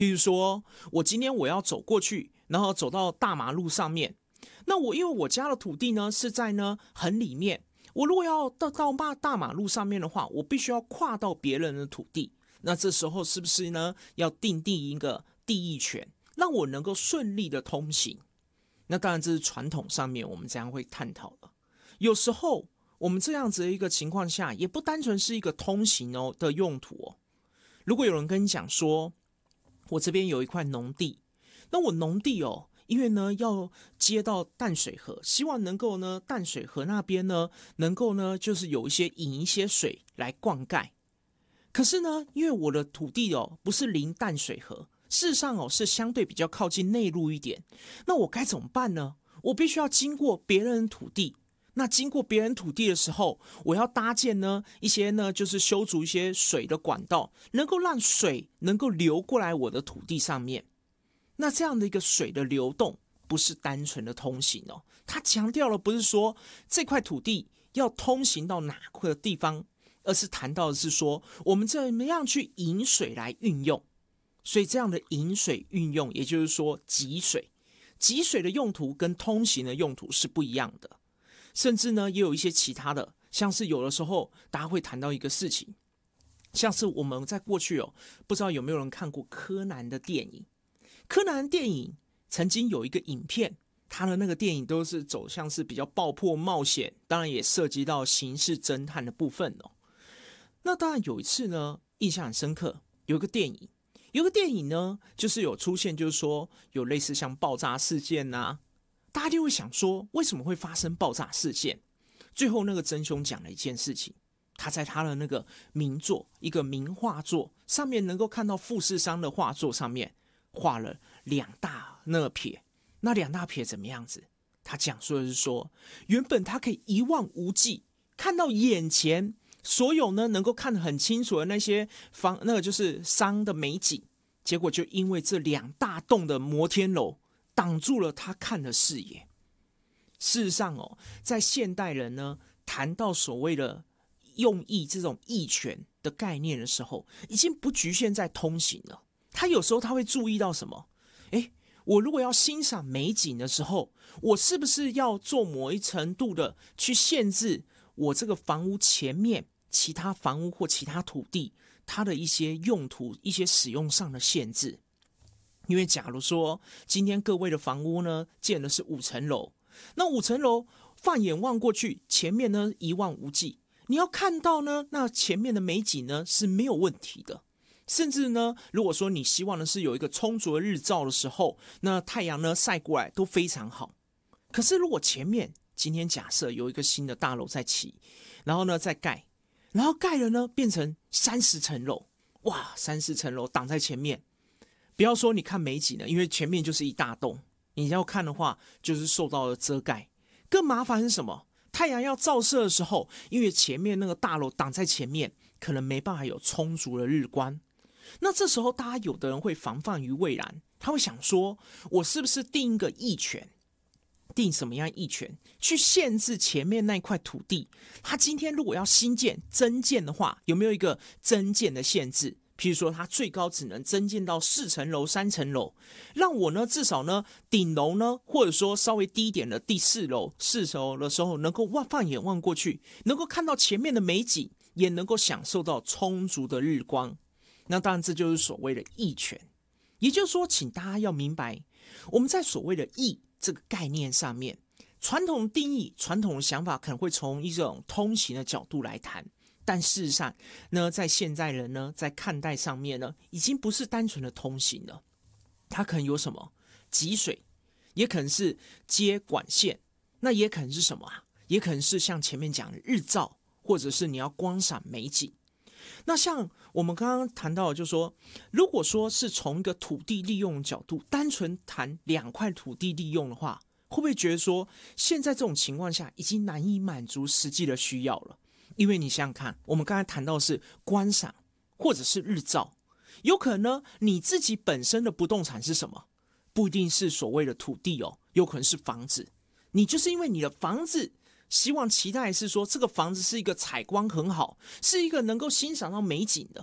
比如说，我今天我要走过去，然后走到大马路上面，那因为我家的土地呢是在很里面，我如果要到大马路上面的话，我必须要跨到别人的土地，那这时候是不是呢要订定一个地役权，让我能够顺利的通行？那当然这是传统上面我们这样会探讨的。有时候我们这样子的一个情况下，也不单纯是一个通行的用途哦。如果有人跟你讲说，我这边有一块农地，那我农地因为呢要接到淡水河，希望能够呢淡水河那边呢能够呢就是有引一些水来灌溉。可是呢，因为我的土地不是临淡水河，事实上是相对比较靠近内陆一点，那我该怎么办呢？我必须要经过别人的土地。那经过别人土地的时候，我要搭建一些就是修筑一些水的管道，能够让水能够流过来我的土地上面。那这样的一个水的流动，不是单纯的通行哦，它强调的不是说这块土地要通行到哪个地方，而是谈到的是说我们怎么样去引水来运用。所以这样的引水运用，也就是说集水的用途跟通行的用途是不一样的。甚至呢，也有一些其他的，像是有的时候大家会谈到一个事情，像是我们在过去不知道有没有人看过柯南的电影。柯南的电影曾经有一个影片，他的那个电影都是走向是比较爆破冒险，当然也涉及到刑事侦探的部分哦。那当然有一次呢，印象很深刻，有一个电影呢，就是有出现，就是说有类似像爆炸事件啊。大家就会想说，为什么会发生爆炸事件？最后那个真凶讲了一件事情，他在他的那个名作，一个名画作上面，能够看到富士山的画作上面画了两大撇。那两大撇怎么样子？他讲述的是说，原本他可以一望无际，看到眼前所有呢能够看得很清楚的那些那个就是山的美景，结果就因为这两大栋的摩天楼挡住了他看的视野。事实上在现代人呢谈到所谓的用艺这种艺权的概念的时候，已经不局限在通行了。他有时候他会注意到什么？我如果要欣赏美景的时候，我是不是要做某一程度的去限制我这个房屋前面其他房屋或其他土地它的一些用途、一些使用上的限制？因为假如说今天各位的房屋呢建的是5层楼，那5层楼放眼望过去，前面呢一望无际，你要看到呢那前面的美景呢是没有问题的。甚至呢，如果说你希望的是有一个充足的日照的时候，那太阳呢晒过来都非常好。可是如果前面今天假设有一个新的大楼在起，然后呢再盖，然后盖了呢变成30层楼，哇，30层楼挡在前面，不要说你看美景了，因为前面就是一大栋，你要看的话就是受到了遮盖。更麻烦是什么？太阳要照射的时候，因为前面那个大楼挡在前面，可能没办法有充足的日光。那这时候大家有的人会防范于未然，他会想说，我是不是定一个役权？定什么样役权去限制前面那块土地？他今天如果要新建增建的话，有没有一个增建的限制？譬如说它最高只能增建到4层楼、3层楼，让我呢至少呢顶楼呢，或者说稍微低一点的第4楼、4楼的时候，能够放眼望过去，能够看到前面的美景，也能够享受到充足的日光。那当然这就是所谓的役权。也就是说，请大家要明白，我们在所谓的役这个概念上面，传统定义、传统的想法可能会从一种通行的角度来谈，但事实上呢，在现在人呢，在看待上面呢，已经不是单纯的通行了，它可能有什么集水，也可能是接管线，那也可能是什么啊？也可能是像前面讲的日照，或者是你要观赏美景。那像我们刚刚谈到的，就是说，如果说是从一个土地利用的角度，单纯谈2块土地利用的话，会不会觉得说，现在这种情况下已经难以满足实际的需要了？因为你想想看，我们刚才谈到的是观赏或者是日照，有可能呢，你自己本身的不动产是什么？不一定是所谓的土地有可能是房子。你就是因为你的房子，希望期待是说这个房子是一个采光很好，是一个能够欣赏到美景的。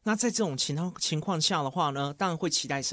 那在这种情况下的话呢，当然会期待什么？